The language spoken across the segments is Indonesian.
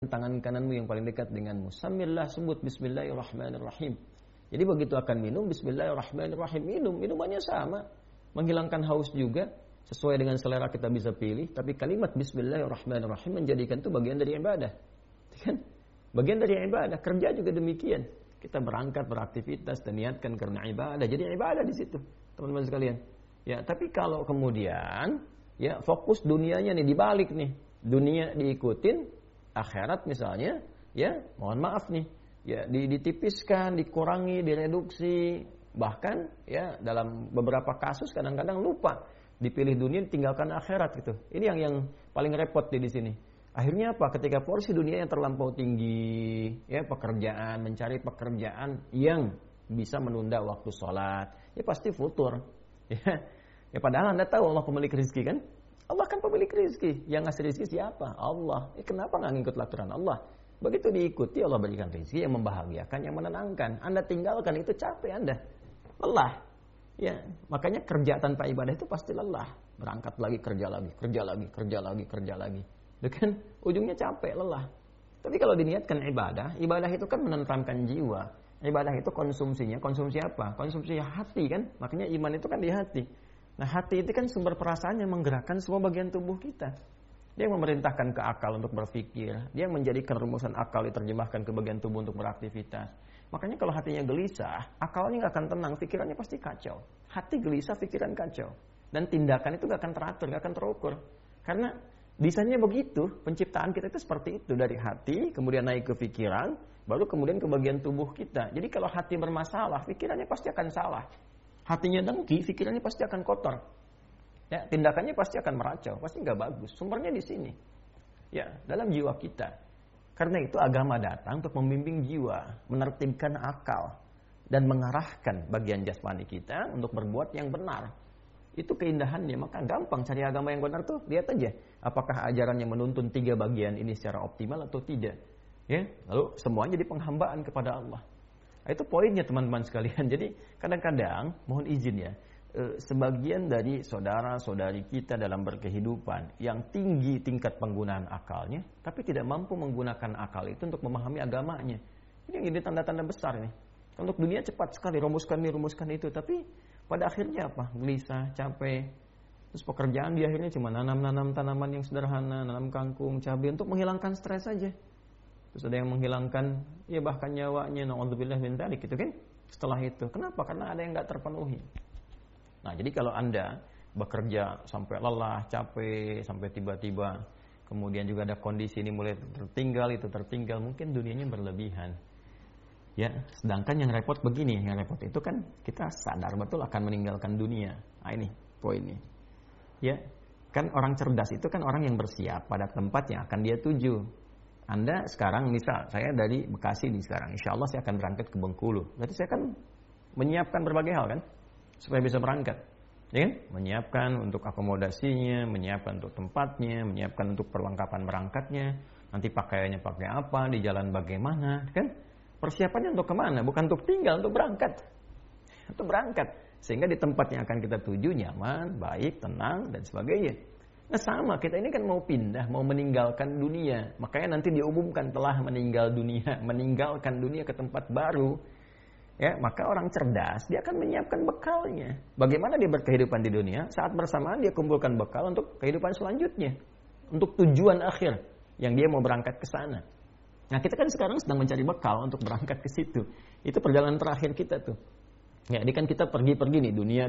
tangan kananmu yang paling dekat denganmu. Samillah, sebut bismillahirrahmanirrahim. Jadi begitu akan minum, bismillahirrahmanirrahim, minum. Minumannya sama. Menghilangkan haus juga. Sesuai dengan selera kita bisa pilih. Tapi kalimat bismillahirrahmanirrahim menjadikan itu bagian dari ibadah. Kan? Bagian dari ibadah. Kerja juga demikian. Kita berangkat, beraktivitas, dan niatkan karena ibadah. Jadi ibadah di situ, teman-teman sekalian. Ya, tapi kalau kemudian ya fokus dunianya nih dibalik nih. Dunia diikutin, akhirat misalnya, ya mohon maaf nih, ya ditipiskan, dikurangi, direduksi, bahkan ya dalam beberapa kasus kadang-kadang lupa, dipilih dunia, tinggalkan akhirat gitu. Ini yang paling repot di sini. Akhirnya apa? Ketika porsi dunia yang terlampau tinggi, ya pekerjaan, mencari pekerjaan yang bisa menunda waktu sholat, ya pasti futur. Ya padahal Anda tahu Allah pemilik rezeki kan? Allah kan pemilik rezeki. Yang ngasih rezeki siapa? Allah. Kenapa nggak ngikut aturan Allah? Begitu diikuti, Allah berikan rezeki yang membahagiakan, yang menenangkan. Anda tinggalkan, itu capek Anda. Lelah. Ya, makanya kerja tanpa ibadah itu pasti lelah. Berangkat lagi, kerja lagi, kerja lagi, kerja lagi, kerja lagi. Kan ujungnya capek, lelah. Tapi kalau diniatkan ibadah itu kan menenteramkan jiwa. Ibadah itu konsumsi apa? Konsumsi hati kan? Makanya iman itu kan di hati. Nah, hati itu kan sumber perasaan yang menggerakkan semua bagian tubuh kita. Dia yang memerintahkan ke akal untuk berpikir. Dia yang menjadikan rumusan akal diterjemahkan ke bagian tubuh untuk beraktivitas. Makanya kalau hatinya gelisah, akalnya nggak akan tenang, pikirannya pasti kacau. Hati gelisah, pikiran kacau. Dan tindakan itu nggak akan teratur, nggak akan terukur. Karena desainnya begitu, penciptaan kita itu seperti itu. Dari hati, kemudian naik ke pikiran, baru kemudian ke bagian tubuh kita. Jadi kalau hati bermasalah, pikirannya pasti akan salah. Hatinya dengki, pikirannya pasti akan kotor. Ya, tindakannya pasti akan meracau, pasti nggak bagus. Sumbernya di sini. Ya, dalam jiwa kita. Karena itu agama datang untuk membimbing jiwa, menertibkan akal, dan mengarahkan bagian jasmani kita untuk berbuat yang benar. Itu keindahannya, maka gampang cari agama yang benar tuh. Lihat aja, apakah ajarannya menuntun 3 bagian ini secara optimal atau tidak. Ya, lalu semuanya jadi penghambaan kepada Allah. Itu poinnya teman-teman sekalian. Jadi kadang-kadang mohon izin ya, sebagian dari saudara-saudari kita dalam berkehidupan yang tinggi tingkat penggunaan akalnya, tapi tidak mampu menggunakan akal itu untuk memahami agamanya. Ini yang jadi tanda-tanda besar nih. Untuk dunia cepat sekali rumuskan itu, tapi pada akhirnya apa? Gelisah, capek. Terus pekerjaan di akhirnya cuma nanam tanaman yang sederhana, nanam kangkung, cabai untuk menghilangkan stres saja. Terus ada yang menghilangkan, ya bahkan nyawanya, na'udzubillah min dzalik gitu kan. Setelah itu, kenapa? Karena ada yang nggak terpenuhi. Nah, jadi kalau Anda bekerja sampai lelah, capek, sampai tiba-tiba kemudian juga ada kondisi ini mulai tertinggal, mungkin dunianya berlebihan. Ya, sedangkan yang repot begini, yang repot itu kan kita sadar betul akan meninggalkan dunia. Nah, ini poinnya. Ya, kan orang cerdas itu kan orang yang bersiap pada tempat yang akan dia tuju. Anda sekarang misal saya dari Bekasi nih sekarang, insya Allah saya akan berangkat ke Bengkulu. Berarti saya akan menyiapkan berbagai hal kan supaya bisa berangkat, ya kan? Menyiapkan untuk akomodasinya, menyiapkan untuk tempatnya, menyiapkan untuk perlengkapan berangkatnya, nanti pakaiannya pakai apa, di jalan bagaimana, kan? Persiapannya untuk kemana? Bukan untuk tinggal, untuk berangkat, untuk berangkat. Sehingga di tempat yang akan kita tuju nyaman, baik, tenang dan sebagainya. Nah sama, kita ini kan mau pindah, mau meninggalkan dunia. Makanya nanti diumumkan telah meninggalkan dunia ke tempat baru. Ya, maka orang cerdas, dia akan menyiapkan bekalnya. Bagaimana dia berkehidupan di dunia, saat bersamaan dia kumpulkan bekal untuk kehidupan selanjutnya. Untuk tujuan akhir, yang dia mau berangkat ke sana. Nah kita kan sekarang sedang mencari bekal untuk berangkat ke situ. Itu perjalanan terakhir kita tuh. Ya, ini kan kita pergi-pergi nih, dunia,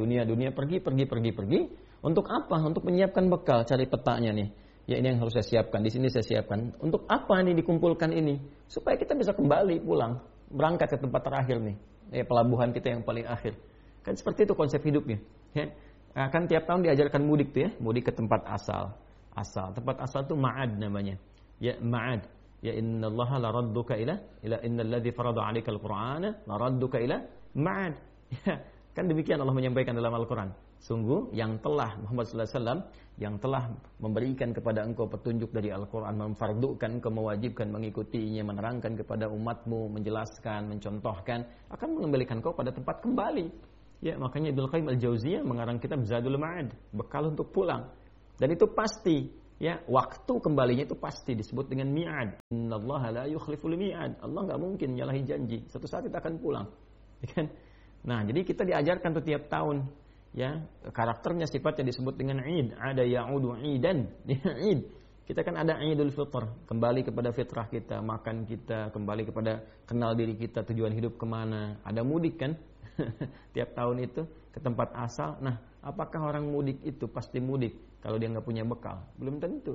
pergi. Untuk apa? Untuk menyiapkan bekal, cari petanya nih. Ya ini yang harus saya siapkan, di sini saya siapkan. Untuk apa nih dikumpulkan ini? Supaya kita bisa kembali pulang, berangkat ke tempat terakhir nih. Ya, pelabuhan kita yang paling akhir. Kan seperti itu konsep hidupnya. Ya. Nah, kan tiap tahun diajarkan mudik tuh ya, mudik ke tempat asal. Tempat asal tuh ma'ad namanya. Ya, ma'ad. Ya innallaha la radduka ila innalladzi farada 'alaikal qur'ana la radduka ila ma'ad. Ya, kan demikian Allah menyampaikan dalam Al-Qur'an. Sungguh yang telah Muhammad sallallahu alaihi wasallam yang telah memberikan kepada engkau petunjuk dari Al-Qur'an, memfardukan engkau mewajibkan mengikutinya, menerangkan kepada umatmu, menjelaskan, mencontohkan, akan mengembalikan engkau pada tempat kembali. Ya, makanya Ibnu Qayyim Al-Jauziyah mengarang kitab Zadul Ma'ad, bekal untuk pulang. Dan itu pasti. Ya, waktu kembalinya itu pasti disebut dengan mi'ad. Innallaha la yukhliful mi'ad. Allah nggak mungkin nyalahi janji. Suatu saat kita akan pulang. Ya kan? Nah, jadi kita diajarkan tuh tiap tahun, ya, karakternya sifatnya disebut dengan Id. Ada ya'udu idan, Id. Kita kan ada Idul Fitr, kembali kepada fitrah kita, makan kita, kembali kepada kenal diri kita, tujuan hidup kemana. Ada mudik kan? Tiap tahun itu ke tempat asal. Nah, apakah orang mudik itu pasti mudik kalau dia nggak punya bekal? Belum tentu.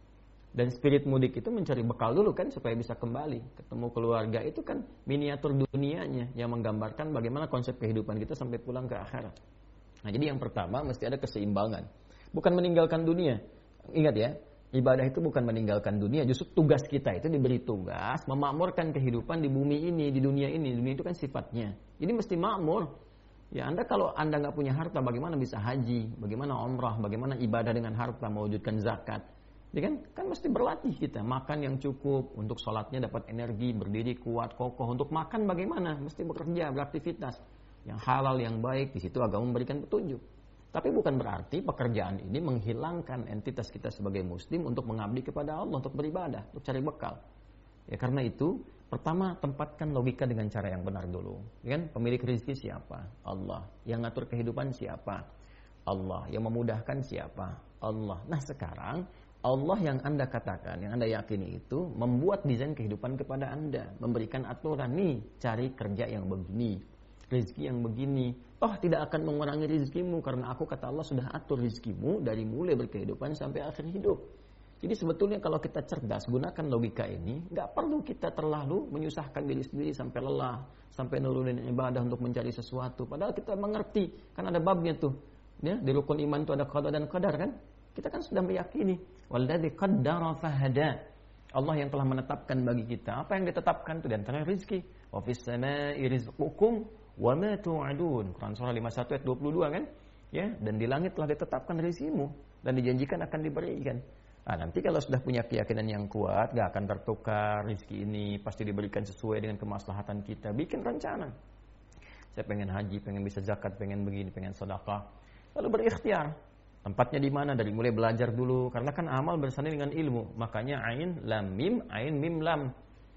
Dan spirit mudik itu mencari bekal dulu kan supaya bisa kembali. Ketemu keluarga itu kan miniatur dunianya yang menggambarkan bagaimana konsep kehidupan kita sampai pulang ke akhirat. Nah, jadi yang pertama mesti ada keseimbangan. Bukan meninggalkan dunia. Ingat ya, ibadah itu bukan meninggalkan dunia. Justru tugas kita itu diberi tugas memakmurkan kehidupan di bumi ini, di dunia ini. Dunia itu kan sifatnya. Jadi mesti makmur. Ya, kalau Anda nggak punya harta, bagaimana bisa haji? Bagaimana umrah? Bagaimana ibadah dengan harta, mewujudkan zakat? Ya kan mesti berlatih kita. Makan yang cukup, untuk sholatnya dapat energi, berdiri kuat, kokoh. Untuk makan bagaimana? Mesti bekerja, beraktivitas. Yang halal, yang baik, di situ agama memberikan petunjuk. Tapi bukan berarti pekerjaan ini menghilangkan entitas kita sebagai muslim untuk mengabdi kepada Allah, untuk beribadah, untuk cari bekal. Ya, karena itu, pertama tempatkan logika dengan cara yang benar dulu. Ya kan? Pemilik rezeki siapa? Allah. Yang ngatur kehidupan siapa? Allah. Yang memudahkan siapa? Allah. Nah, sekarang Allah yang Anda katakan, yang Anda yakini itu membuat desain kehidupan kepada Anda, memberikan aturan nih, cari kerja yang begini, rezeki yang begini. Oh, tidak akan mengurangi rezekimu karena aku, kata Allah, sudah atur rezekimu dari mulai berkehidupan sampai akhir hidup. Jadi sebetulnya kalau kita cerdas gunakan logika ini, nggak perlu kita terlalu menyusahkan diri sendiri sampai lelah, sampai nurunin ibadah untuk mencari sesuatu. Padahal kita mengerti, kan ada babnya tuh. Ya, di rukun iman itu ada qada dan qadar kan? Kita kan sudah meyakini, walladzi qaddara fahada. Allah yang telah menetapkan bagi kita apa yang ditetapkan itu, di antara rezeki. Wa fis samaa'i rizqukum wa ma tu'adun. Quran surah 51 ayat 22 kan? Ya, dan di langit telah ditetapkan rezekimu dan dijanjikan akan diberikan. Nah, nanti kalau sudah punya keyakinan yang kuat, gak akan tertukar rezeki ini, pasti diberikan sesuai dengan kemaslahatan kita. Bikin rencana. Saya pengen haji, pengen bisa zakat, pengen begini, pengen sedekah. Lalu berikhtiar. Tempatnya di mana? Dari mulai belajar dulu, karena kan amal bersanding dengan ilmu. Makanya ain lam mim, ain mim lam.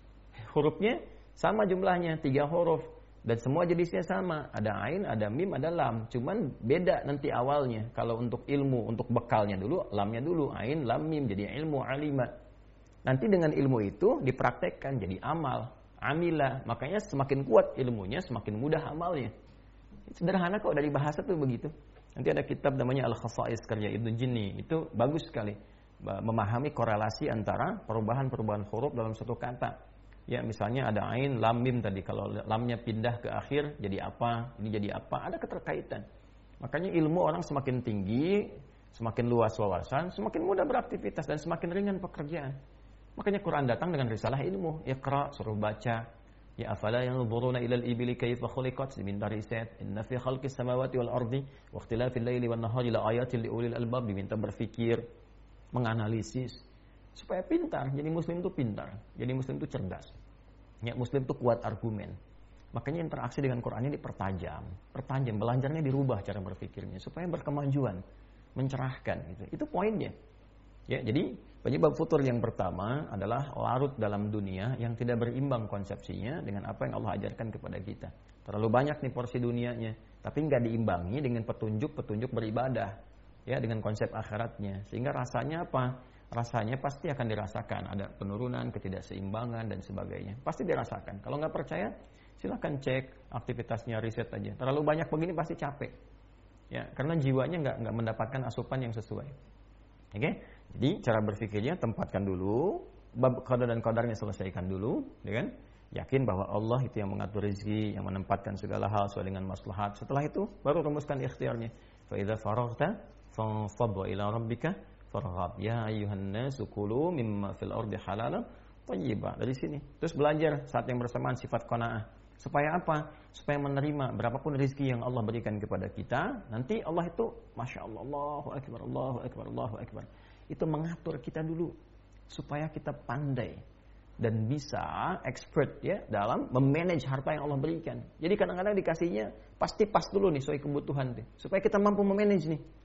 Hurufnya sama jumlahnya, 3 huruf. Dan semua jenisnya sama, ada ain, ada mim, ada lam. Cuman beda nanti awalnya. Kalau untuk ilmu, untuk bekalnya dulu, lamnya dulu, ain, lam, mim, jadi ilmu, alima. Nanti dengan ilmu itu dipraktekkan jadi amal, amila. Makanya semakin kuat ilmunya, semakin mudah amalnya. Sederhana kok, dari bahasa tuh begitu. Nanti ada kitab namanya Al-Khasa'is karya Ibnu Jinni. Itu bagus sekali memahami korelasi antara perubahan-perubahan huruf dalam satu kata. Ya, misalnya ada ain, lam, mim tadi. Kalau lamnya pindah ke akhir, jadi apa? Ini jadi apa? Ada keterkaitan. Makanya ilmu orang semakin tinggi, semakin luas wawasan, semakin mudah beraktivitas dan semakin ringan pekerjaan. Makanya Quran datang dengan risalah ilmu. Iqra, suruh baca. Ya afala yanzuruna ilal ibili kaifa khuliqat, diminta riset. Inna fi khalqis samawati wal ardi wa ikhtilafil laili wan nahari la ayatin liulil albab, diminta berpikir, menganalisis. Supaya pintar, jadi muslim itu pintar, jadi muslim itu cerdas. Ya, muslim itu kuat argumen. Makanya interaksi dengan Quran ini dipertajam, belajarnya dirubah cara berpikirnya supaya berkemajuan, mencerahkan gitu. Itu poinnya. Ya, jadi penyebab futur yang pertama adalah larut dalam dunia yang tidak berimbang konsepsinya dengan apa yang Allah ajarkan kepada kita. Terlalu banyak nih porsi dunianya, tapi nggak diimbangi dengan petunjuk-petunjuk beribadah, ya, dengan konsep akhiratnya. Sehingga rasanya apa? Rasanya pasti akan dirasakan, ada penurunan, ketidakseimbangan dan sebagainya. Pasti dirasakan. Kalau nggak percaya, silakan cek aktivitasnya, riset aja. Terlalu banyak begini pasti capek, ya, karena jiwanya nggak mendapatkan asupan yang sesuai. Oke, jadi cara berpikirnya tempatkan dulu, bab qada dan qadarnya selesaikan dulu, ya kan? Yakin bahwa Allah itu yang mengatur rezeki, yang menempatkan segala hal sesuai dengan maslahat. Setelah itu baru rumuskan ikhtiarnya. Fa idza faraghta fansab ila rabbika farghab ya ayyuhan nasu kulu mimma fil ardi halalan thayyiban. Dari sini terus belajar saat yang bersamaan sifat qanaah. Supaya apa? Supaya menerima berapapun rezeki yang Allah berikan kepada kita. Nanti Allah itu Masya Allah, Allahu Akbar, Allahu Akbar, Allahu Akbar. Itu mengatur kita dulu supaya kita pandai dan bisa expert, ya, dalam memanage harta yang Allah berikan. Jadi kadang-kadang dikasihnya pasti pas dulu nih sesuai kebutuhan nih, supaya kita mampu memanage nih.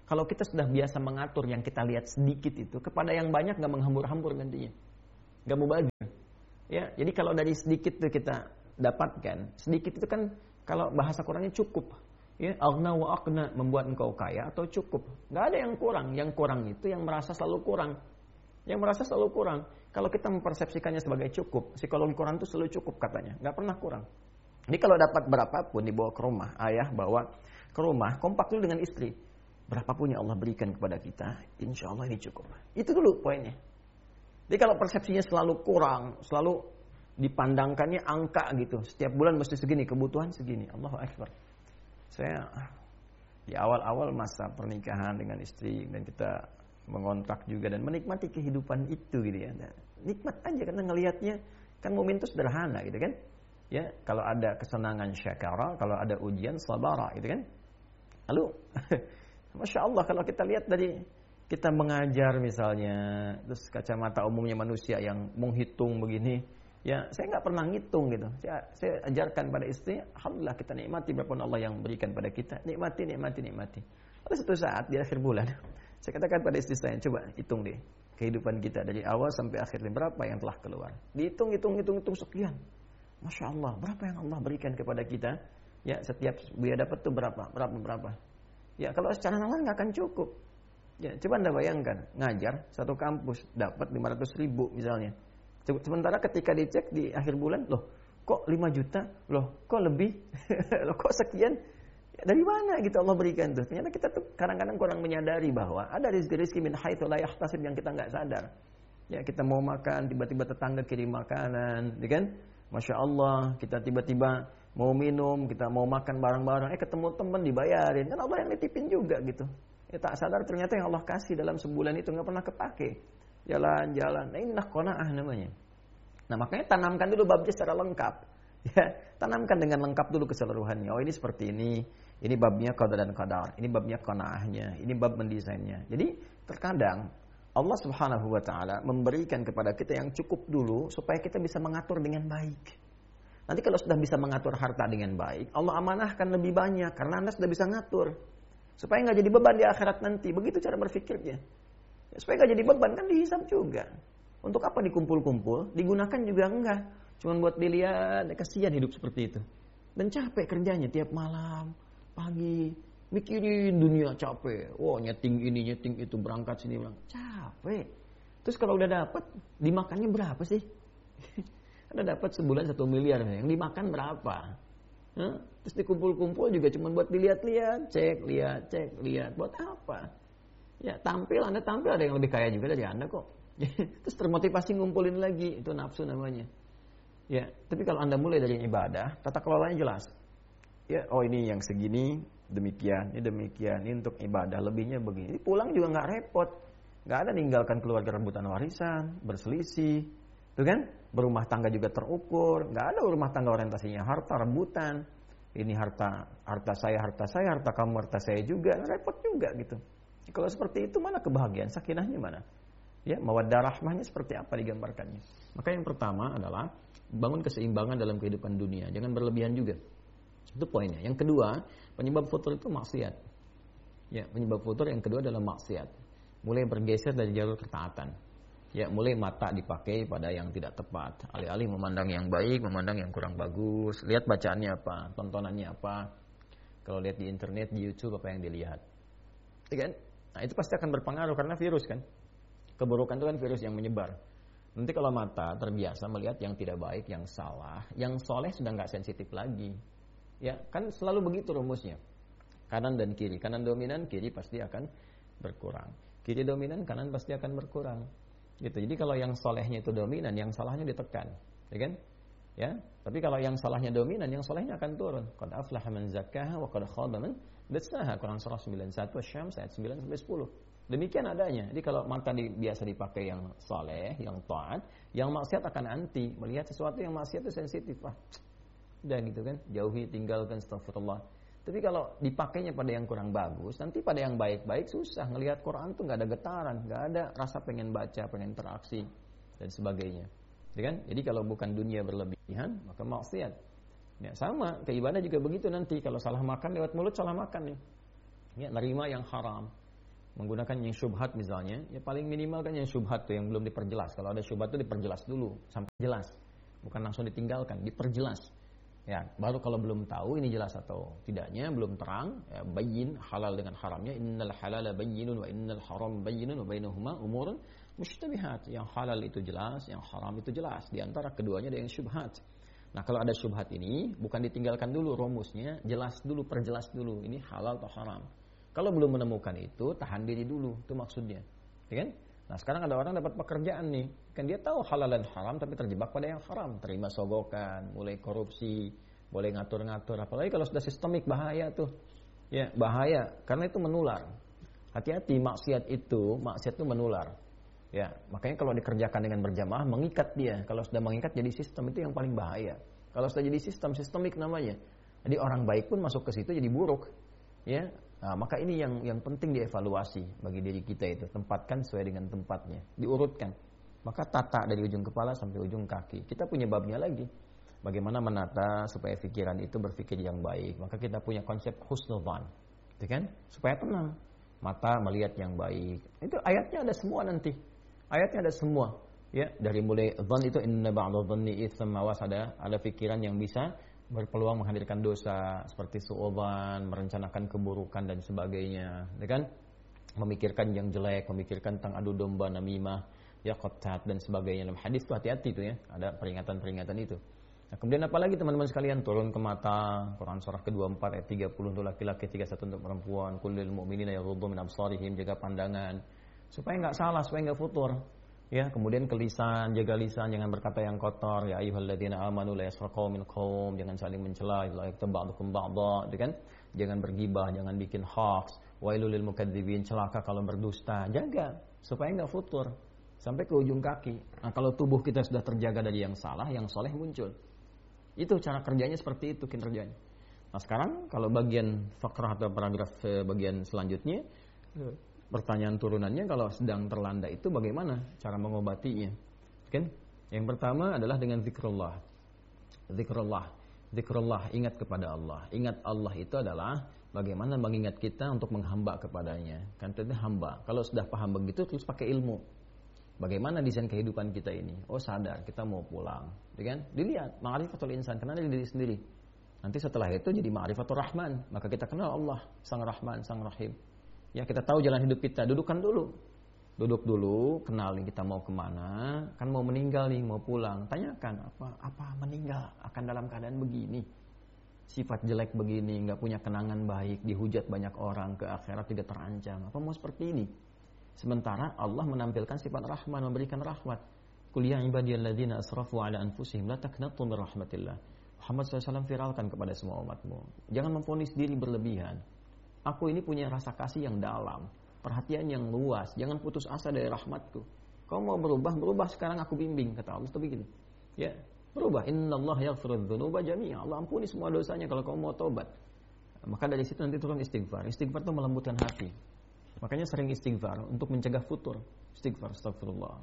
Kalau kita sudah biasa mengatur yang kita lihat sedikit itu, kepada yang banyak nggak menghambur-hambur nantinya. Nggak mau bagi. Ya, jadi kalau dari sedikit itu kita dapatkan, sedikit itu kan kalau bahasa Qurannya cukup. Ya, aghna wa aqna, membuat engkau kaya atau cukup. Nggak ada yang kurang. Yang kurang itu yang merasa selalu kurang. Yang merasa selalu kurang. Kalau kita mempersepsikannya sebagai cukup, psikologi Quran itu selalu cukup katanya, nggak pernah kurang. Jadi kalau dapat berapapun dibawa ke rumah, ayah bawa ke rumah, kompak dulu dengan istri. Berapapun yang Allah berikan kepada kita, insya Allah ini cukup. Itu dulu poinnya. Jadi kalau persepsinya selalu kurang, selalu dipandangkannya angka gitu. Setiap bulan mesti segini, kebutuhan segini. Allahu Akbar. Saya di awal-awal masa pernikahan dengan istri dan kita mengontrak juga dan menikmati kehidupan itu gitu ya. Nah, nikmat aja karena ngelihatnya kan momen itu sederhana gitu kan. Ya, kalau ada kesenangan syakara, kalau ada ujian sabara gitu kan. Lalu Masya Allah kalau kita lihat dari kita mengajar misalnya, terus kacamata umumnya manusia yang menghitung begini, ya saya nggak pernah ngitung gitu. Saya ajarkan pada istri, alhamdulillah kita nikmati berapa Allah yang berikan pada kita, nikmati. Lalu suatu saat di akhir bulan, saya katakan pada istri saya, coba hitung deh kehidupan kita dari awal sampai akhir berapa yang telah keluar. Dihitung sekian. Masya Allah, berapa yang Allah berikan kepada kita? Ya setiap buaya dapat tuh berapa. Ya kalau secara nalar nggak akan cukup. Ya coba Anda bayangkan, ngajar satu kampus dapat 500.000 misalnya. Sementara ketika dicek di akhir bulan, loh kok 5 juta? Loh kok lebih? Loh kok sekian? Ya, dari mana gitu Allah berikan tuh? Ternyata kita tuh kadang-kadang kurang menyadari bahwa ada rezeki min haitsu la yahtasib yang kita nggak sadar. Ya kita mau makan, tiba-tiba tetangga kirim makanan, ya kan? Masya Allah, kita tiba-tiba mau minum, kita mau makan bareng-bareng, ketemu teman dibayarin, kan Allah yang nitipin juga gitu. Ya tak sadar ternyata yang Allah kasih dalam sebulan itu nggak pernah kepake. Jalan-jalan, nah ini qanaah namanya. Nah makanya tanamkan dulu babnya secara lengkap. Ya, tanamkan dengan lengkap dulu keseluruhannya. Oh ini seperti ini babnya qada dan qadar, ini babnya qanaahnya, ini bab mendesainnya. Jadi terkadang Allah Subhanahu wa taala memberikan kepada kita yang cukup dulu supaya kita bisa mengatur dengan baik. Nanti kalau sudah bisa mengatur harta dengan baik, Allah amanahkan lebih banyak karena Anda sudah bisa ngatur. Supaya nggak jadi beban di akhirat nanti. Begitu cara berpikirnya. Ya, supaya nggak jadi beban kan dihisab juga. Untuk apa dikumpul-kumpul? Digunakan juga enggak. Cuman buat dilihat, kasihan hidup seperti itu. Dan capek kerjanya tiap malam, pagi, mikirin dunia capek. Wah, nyeting ini, nyeting itu, berangkat sini, berangkat. Capek. Terus kalau udah dapat, dimakannya berapa sih? Anda dapat sebulan 1 miliar, yang dimakan berapa? Hah? Terus dikumpul-kumpul juga cuma buat dilihat-lihat, cek, lihat. Buat apa? Ya, Anda tampil ada yang lebih kaya juga dari Anda kok. Terus termotivasi ngumpulin lagi, itu nafsu namanya. Ya, tapi kalau Anda mulai dari ibadah, tata kelolanya jelas. Ya, oh ini yang segini, demikian, ini untuk ibadah, lebihnya begini. Ini pulang juga nggak repot. Nggak ada ninggalkan keluarga rebutan warisan, berselisih. Tuh kan? Berumah tangga juga terukur. Nggak ada rumah tangga orientasinya harta, rebutan. Ini harta saya, harta kamu, harta saya juga. Repot juga gitu. Kalau seperti itu mana kebahagiaan, sakinahnya mana? Ya, mawaddah rahmahnya seperti apa digambarkannya? Maka yang pertama adalah bangun keseimbangan dalam kehidupan dunia. Jangan berlebihan juga. Itu poinnya. Yang kedua, penyebab futur itu maksiat. Ya, penyebab futur yang kedua adalah maksiat. Mulai bergeser dari jalur ketaatan. Ya, mulai mata dipakai pada yang tidak tepat. Alih-alih memandang yang baik, memandang yang kurang bagus. Lihat bacaannya apa, tontonannya apa. Kalau lihat di internet, di YouTube apa yang dilihat. Ya kan? Nah, itu pasti akan berpengaruh karena virus kan. Keburukan itu kan virus yang menyebar. Nanti kalau mata terbiasa melihat yang tidak baik, yang salah, yang soleh sudah nggak sensitif lagi. Ya, kan selalu begitu rumusnya. Kanan dan kiri. Kanan dominan, kiri pasti akan berkurang. Kiri dominan, kanan pasti akan berkurang. Gitu. Jadi kalau yang solehnya itu dominan, yang salahnya ditekan, ya kan? Ya. Tapi kalau yang salahnya dominan, yang solehnya akan turun. Qad aflaha man zakkaha wa qad khaba man dassaha. Quran surah 91 Asy-Syams ayat 9 sampai 10. Demikian adanya. Jadi kalau mata biasa dipakai yang soleh, yang taat, yang maksiat akan anti. Melihat sesuatu yang maksiat itu sensitif. Udah gitu kan? Jauhi, tinggalkan, astagfirullah. Tapi kalau dipakainya pada yang kurang bagus, nanti pada yang baik-baik susah. Ngelihat Quran tuh nggak ada getaran, nggak ada rasa pengen baca, pengen interaksi dan sebagainya. Ya kan? Jadi kalau bukan dunia berlebihan, maka maksiat. Ya, sama, ke ibadah juga begitu nanti. Kalau salah makan lewat mulut salah makan nih. Ya, nerima yang haram. Menggunakan yang syubhat misalnya, ya paling minimal kan yang syubhat tuh yang belum diperjelas. Kalau ada syubhat itu diperjelas dulu sampai jelas. Bukan langsung ditinggalkan, diperjelas. Ya, baru kalau belum tahu ini jelas atau tidaknya, belum terang, ya, bayyin halal dengan haramnya. Innal halala bayyinun wa innal haram bayyinun wa bainahuma umurun mushtabihat. Yang halal itu jelas, yang haram itu jelas. Di antara keduanya ada yang syubhat. Nah, kalau ada syubhat ini bukan ditinggalkan dulu rumusnya, jelas dulu, perjelas dulu ini halal atau haram. Kalau belum menemukan itu, tahan diri dulu, itu maksudnya. Ya kan? Nah, sekarang ada orang dapat pekerjaan nih, kan dia tahu halal dan haram tapi terjebak pada yang haram, terima sogokan, mulai korupsi, boleh ngatur-ngatur, apalagi kalau sudah sistemik bahaya tuh. Ya, bahaya karena itu menular. Hati-hati maksiat itu menular. Ya, makanya kalau dikerjakan dengan berjamaah mengikat dia. Kalau sudah mengikat jadi sistem itu yang paling bahaya. Kalau sudah jadi sistemik namanya. Jadi orang baik pun masuk ke situ jadi buruk. Ya. Nah, maka ini yang penting dievaluasi bagi diri kita itu, tempatkan sesuai dengan tempatnya, diurutkan. Maka tata dari ujung kepala sampai ujung kaki. Kita punya babnya lagi. Bagaimana menata supaya pikiran itu berpikir yang baik. Maka kita punya konsep husnudzan. Gitu kan? Supaya tenang. Mata melihat yang baik. Itu ayatnya ada semua nanti. Ayatnya ada semua. Ya, dari mulai dzan itu inna ba'dadh dhanni itsam, awas ada pikiran yang bisa berpeluang menghadirkan dosa seperti suudzan, merencanakan keburukan dan sebagainya, ya kan? Memikirkan yang jelek, memikirkan tentang adu domba, namimah, ya qattat dan sebagainya. Dalam hadis itu hati-hati itu ya, ada peringatan-peringatan itu. Nah, kemudian apalagi teman-teman sekalian, turun ke mata, Quran surah ke-24 ayat 30 untuk laki-laki, 31 untuk perempuan, kullil mu'minina yaghuddu min absarihim, jaga pandangan supaya enggak salah, supaya enggak futur. Ya, kemudian ke lisan, jaga lisan, jangan berkata yang kotor. Ya ayyuhalladzina amanu la yaskhar qaumin qaum, jangan saling mencela, la yaktab ba'dukum ba'dha, kan? Jangan bergibah, jangan bikin hoax. Wailul lil mukadzibin, celaka kalau berdusta. Jaga supaya enggak futur sampai ke ujung kaki. Nah, kalau tubuh kita sudah terjaga dari yang salah, yang soleh muncul. Itu cara kerjanya seperti itu kinerjanya. Nah, sekarang kalau bagian fakrah atau paragraf bagian selanjutnya, pertanyaan turunannya kalau sedang terlanda itu bagaimana cara mengobatinya? Kan? Yang pertama adalah dengan zikrullah. Zikrullah, ingat kepada Allah. Ingat Allah itu adalah bagaimana mengingat kita untuk menghamba kepadanya. Kan itu hamba. Kalau sudah paham begitu terus pakai ilmu. Bagaimana desain kehidupan kita ini? Oh, sadar kita mau pulang. Kan? Dilihat ma'rifatul insan, kenal diri sendiri. Nanti setelah itu jadi ma'rifatul rahman, maka kita kenal Allah, Sang Rahman, Sang Rahim. Ya, kita tahu jalan hidup kita, duduk dulu, kenalin kita mau kemana, kan mau meninggal nih, mau pulang, tanyakan apa meninggal akan dalam keadaan begini, sifat jelek begini, nggak punya kenangan baik, dihujat banyak orang, ke akhirat tidak terancam, apa mau seperti ini? Sementara Allah menampilkan sifat rahman, memberikan rahmat. Qul ya ibadiyalladzina asrafu ala anfusihim la taqnatu min rahmatillah. Muhammad SAW viralkan kepada semua umatmu, jangan memvonis diri berlebihan. Aku ini punya rasa kasih yang dalam, perhatian yang luas. Jangan putus asa dari rahmatku. Kau mau berubah sekarang aku bimbing, kata Allah itu begitu. Ya, berubah. Innallaha yaghfiru dzunuba jami'a. Allah ampuni semua dosanya kalau kau mau tobat. Maka dari situ nanti turun istighfar. Istighfar itu melembutkan hati. Makanya sering istighfar untuk mencegah futur. Istighfar, astagfirullah.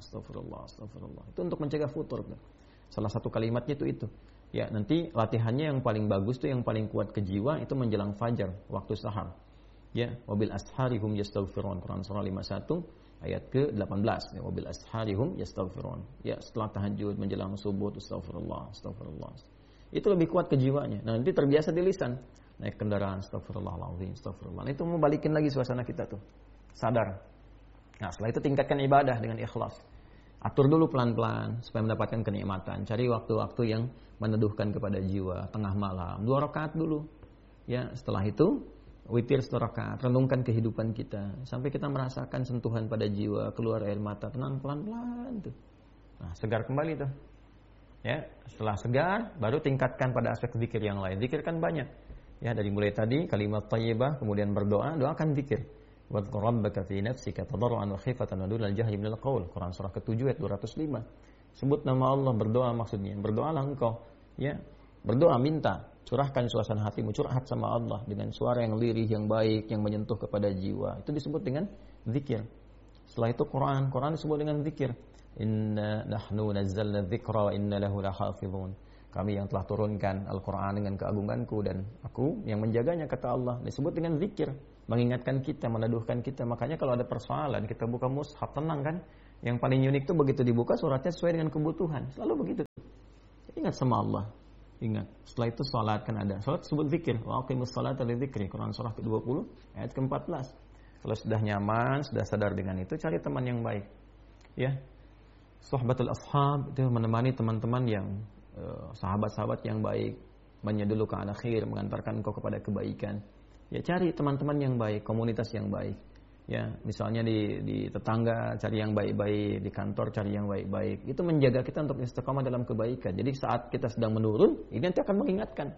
Itu untuk mencegah futur. Salah satu kalimatnya itu. Ya, nanti latihannya yang paling bagus tuh, yang paling kuat ke jiwa itu menjelang fajar, waktu sahar. Ya, wabil asharihum yastaghfirun, Quran surah 51 ayat ke-18. Ya, wabil asharihum yastaghfirun. Ya, setelah tahajud menjelang subuh astagfirullah. Itu lebih kuat ke jiwanya. Nah, nanti terbiasa di lisan. Naik kendaraan astagfirullahaladzim, astagfirullah. Nah, itu mau balikin lagi suasana kita tuh. Sadar. Nah, setelah itu tingkatkan ibadah dengan ikhlas. Atur dulu pelan-pelan supaya mendapatkan kenikmatan. Cari waktu-waktu yang meneduhkan kepada jiwa, tengah malam, 2 rakaat dulu. Ya, setelah itu witir 1 rakaat, renungkan kehidupan kita sampai kita merasakan sentuhan pada jiwa, keluar air mata, tenang pelan-pelan tuh. Nah, segar kembali tuh. Ya, setelah segar baru tingkatkan pada aspek zikir yang lain. Zikirkan banyak. Ya, dari mulai tadi kalimat thayyibah, kemudian berdoa, doakan zikir. Wadhkur rabbaka fi nafsika tadarruan wa khifatan wa dunal jahri minal qaul. Quran surah ke-7 ayat 205. Sebut nama Allah, berdoa maksudnya. Berdoalah engkau, ya. Berdoa minta, curahkan suasana hatimu, curhat sama Allah dengan suara yang lirih, yang baik, yang menyentuh kepada jiwa. Itu disebut dengan zikir. Setelah itu Quran disebut dengan zikir. Inna nahnu nazzalna dzikra wa inna lahu lahafizun. Kami yang telah turunkan Al-Quran dengan keagunganku dan aku yang menjaganya, kata Allah. Disebut dengan zikir. mengingatkan kita, meneduhkan kita. Makanya kalau ada persoalan kita buka mushaf, tenang kan. Yang paling unik itu begitu dibuka suratnya sesuai dengan kebutuhan. Selalu begitu. Ingat sama Allah. Ingat. Setelah itu salat kan ada. Salat sebut zikir. Wa aqimus salata lidzikri. Quran surah ke-20 ayat ke-14. Kalau sudah nyaman, sudah sadar dengan itu, cari teman yang baik. Ya. Suhbatul ashab itu menemani teman-teman yang sahabat-sahabat yang baik, menyeduluka ala khair, mengantarkan engkau kepada kebaikan. Ya, cari teman-teman yang baik, komunitas yang baik. Ya, misalnya di tetangga cari yang baik-baik, di kantor cari yang baik-baik. Itu menjaga kita untuk istiqamah dalam kebaikan. Jadi saat kita sedang menurun, ini nanti akan mengingatkan.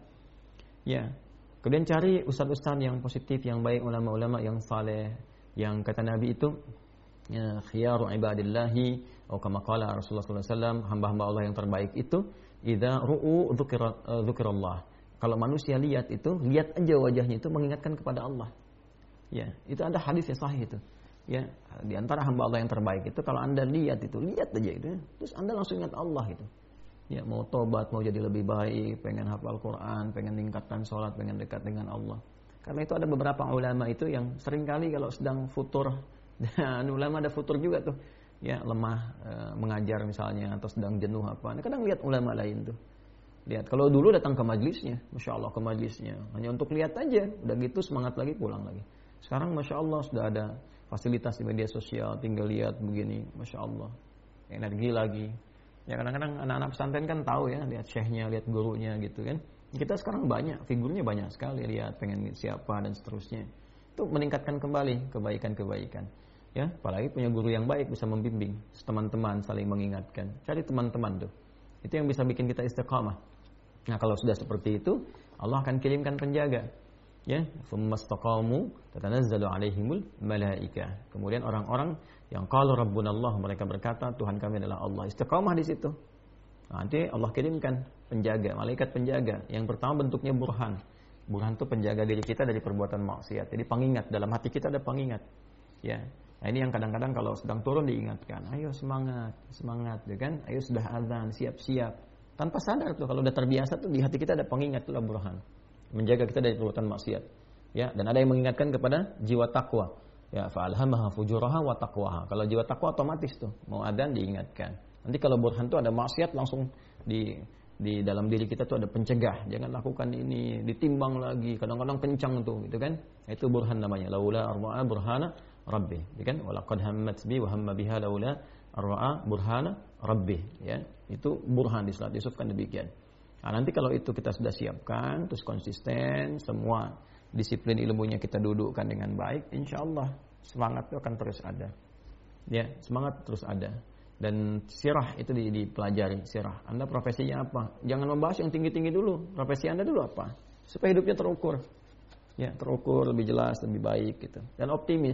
Ya. Kemudian cari ustaz-ustaz yang positif, yang baik, ulama-ulama yang saleh, yang kata Nabi itu ya, khiyaru ibadillahi atau kama qala Rasulullah sallallahu alaihi wasallam, hamba-hamba Allah yang terbaik itu idza ru'u dzikrallah. Kalau manusia lihat itu, lihat aja wajahnya itu mengingatkan kepada Allah. Ya, itu ada hadis yang sahih itu. Ya, di antara hamba Allah yang terbaik itu kalau Anda lihat itu, lihat aja itu, terus Anda langsung ingat Allah itu. Ya, mau tobat, mau jadi lebih baik, pengen hafal Quran, pengen tingkatkan sholat, pengen dekat dengan Allah. Karena itu ada beberapa ulama itu yang seringkali kalau sedang futur, dan ulama ada futur juga tuh. Ya, lemah mengajar misalnya atau sedang jenuh apa. Nah, kadang lihat ulama lain tuh. Lihat, kalau dulu datang ke majlisnya, Masya Allah ke majlisnya, hanya untuk lihat aja, udah gitu semangat lagi pulang lagi. Sekarang Masya Allah sudah ada fasilitas di media sosial, tinggal lihat begini, Masya Allah, energi lagi. Ya kadang-kadang anak-anak pesantren kan tahu ya, lihat syekhnya, lihat gurunya gitu kan. Kita sekarang banyak, figurnya banyak sekali, lihat pengen siapa dan seterusnya. Itu meningkatkan kembali kebaikan-kebaikan. Ya, apalagi punya guru yang baik bisa membimbing, teman-teman saling mengingatkan. Cari teman-teman tuh. Itu yang bisa bikin kita istiqamah. Nah, kalau sudah seperti itu, Allah akan kirimkan penjaga. Ya, tsumastaqamu tatanazzalu alaihimul malaika. Kemudian orang-orang yang qalu rabbunallah, mereka berkata Tuhan kami adalah Allah. Istiqamah di situ. Nanti Allah kirimkan penjaga, malaikat penjaga. Yang pertama bentuknya burhan. Burhan itu penjaga diri kita dari perbuatan maksiat. Jadi pengingat, dalam hati kita ada pengingat. Ya. Nah, ini yang kadang-kadang kalau sedang turun diingatkan. Ayo semangat, semangat, ya kan? Ayo sudah azan, siap-siap. Tanpa sadar tuh kalau udah terbiasa tuh di hati kita ada pengingat, itulah burhan. Menjaga kita dari perbuatan maksiat. Ya, dan ada yang mengingatkan kepada jiwa takwa. Ya, fa'alhamaha fujuraha wa taqwaha. Kalau jiwa takwa otomatis tuh mau adzan diingatkan. Nanti kalau burhan tuh ada maksiat langsung di dalam diri kita tuh ada pencegah. Jangan lakukan ini, ditimbang lagi. Kadang-kadang kencang tuh, gitu kan? Itu burhan namanya. Laula arwa'a burhana rabbi, ya kan? Walaqad hammat bi wa hamma biha laula arwa'a burhana rabbi, ya. Itu burhan di salat Yusuf kan demikian. Nah, nanti kalau itu kita sudah siapkan, terus konsisten, semua disiplin ilmunya kita dudukkan dengan baik, insya Allah semangat itu akan terus ada. Ya, semangat terus ada. Dan sirah itu dipelajari, sirah. Anda profesinya apa? Jangan membahas yang tinggi-tinggi dulu. Profesi Anda dulu apa? Supaya hidupnya terukur. Ya, terukur, lebih jelas, lebih baik gitu. Dan optimis.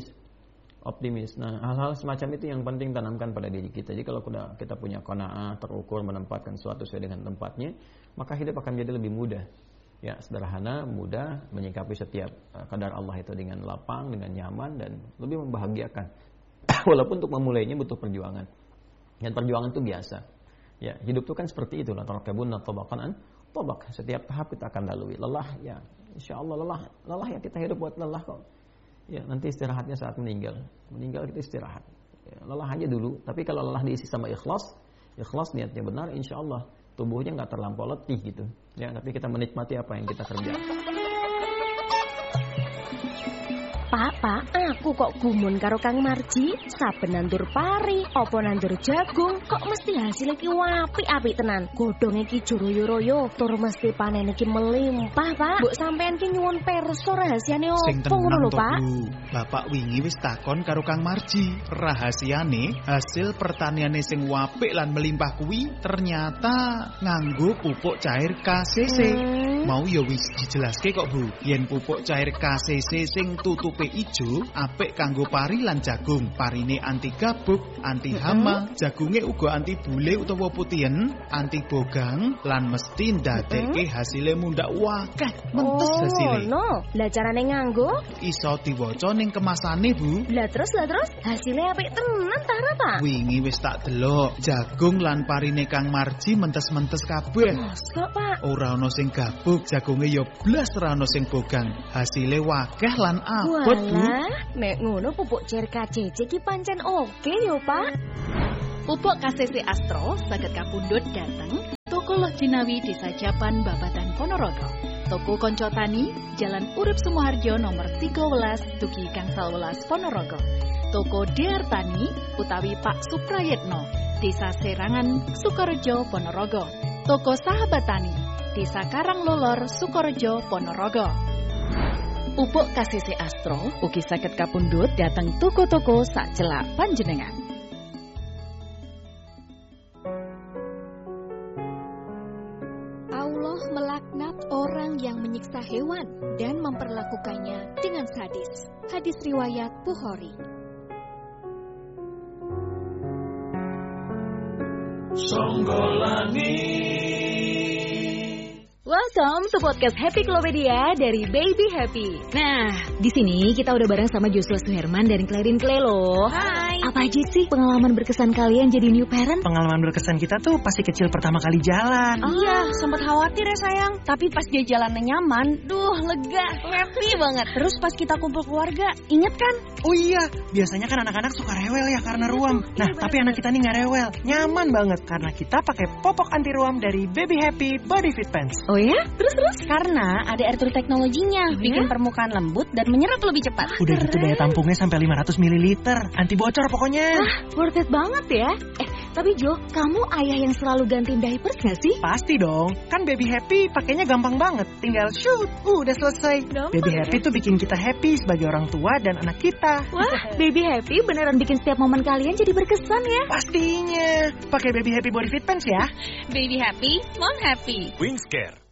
Nah, hal-hal semacam itu yang penting tanamkan pada diri kita. Jadi kalau kita punya qanaah, terukur, menempatkan sesuatu sesuai dengan tempatnya, maka hidup akan jadi lebih mudah. Ya, sederhana, mudah, menyikapi setiap kadar Allah itu dengan lapang, dengan nyaman, dan lebih membahagiakan. Walaupun untuk memulainya butuh perjuangan. Dan perjuangan itu biasa. Ya, hidup itu kan seperti itu. La tarkabunna tabaqan an tabaq. Setiap tahap kita akan lalui. Lelah, ya, insya Allah lelah ya, kita hidup buat lelah kok. Ya, nanti istirahatnya saat meninggal kita istirahat. Ya, lelah aja dulu. Tapi kalau lelah diisi sama ikhlas niatnya benar, insya Allah tubuhnya nggak terlampau letih gitu. Ya, tapi kita menikmati apa yang kita kerjakan. Pak, aku kok gumun karo Kang Marji, saben nandur pari, apa nandur jagung, kok mesti hasil iki apik-apik tenan. Godhong iki royo-royo, tur mesti panen iki melimpah, Pak. Mbok sampean ki nyuwun perso rahasiane opo ngono lho, Pak? Bapak wingi wis takon karo Kang Marji, rahasiane hasil pertaniane sing apik lan melimpah kuwi ternyata nganggo pupuk cair KCC. Mau ya wis dijelaske kok, Bu. Yen pupuk cair KCC sing tutupe ijo apik kanggo pari lan jagung. Parine anti gabuk, anti hama, jagunge uga anti bule utawa putihen, anti bogang lan mesti ndadekke hasile mundhak wakeh. Mentes hasile. No, lah carane nganggo iso diwaca ning kemasane, Bu. Lah terus hasile apik tenan ta, Pak? Wingi wis tak delok, jagung lan parine Kang Marji mentes-mentes kabeh. Mosok, Pak? Ora ana sing gabuk. jagunge yo blas ra ono sing bogang. Hasile wakeh lan abot, Bu. Walah, nek ngono pupuk cair KCC ki pancen oke yo, Pak. Pupuk KCC Astro saged kapundhut dhateng Toko Loh Jinawi Desa Japan Babatan Ponorogo. Toko Konco Tani, Jalan Urip Sumoharjo nomor 13, Dugi Gangsal Welas Ponorogo. Toko DR Tani, utawi Pak Suprayetno, Desa Serangan, Sukorejo, Ponorogo. Toko Sahabat Tani, Desa Karanglolor, Sukorejo, Ponorogo. Pupuk KCC Astro ugi saged kapundhut dhateng toko-toko sacelak panjenengan. Allah melaknat orang yang menyiksa hewan dan memperlakukannya dengan sadis. Hadis riwayat Bukhari. Welcome to podcast Happy Klopedia dari Baby Happy. Nah, di sini kita udah bareng sama Joshua Suherman dan Clarin Clay loh. Hai. Apa aja sih pengalaman berkesan kalian jadi new parent? Pengalaman berkesan kita tuh pasti kecil pertama kali jalan. Iya, sempat khawatir ya sayang. Tapi pas dia jalannya nyaman, lega, happy banget. Terus pas kita kumpul keluarga, inget kan? Oh iya, biasanya kan anak-anak suka rewel ya karena ruam. Nah, tapi anak kita nih nggak rewel, nyaman banget karena kita pakai popok anti ruam dari Baby Happy Body Fit Pants. Oh ya? Terus? Karena ada air tool teknologinya, bikin permukaan lembut dan menyerap lebih cepat. Udah gitu daya tampungnya sampai 500 ml, anti bocor pokoknya. Wah, worth it banget ya. Tapi Jo, kamu ayah yang selalu gantiin diapers gak sih? Pasti dong, kan Baby Happy pakainya gampang banget. Tinggal shoot, udah selesai. Gampang Baby Happy tuh bikin kita happy sebagai orang tua dan anak kita. Wah, Baby Happy beneran bikin setiap momen kalian jadi berkesan ya. Pastinya, pakai Baby Happy Body Fit Pants ya. Baby happy, mom happy. Wingscare,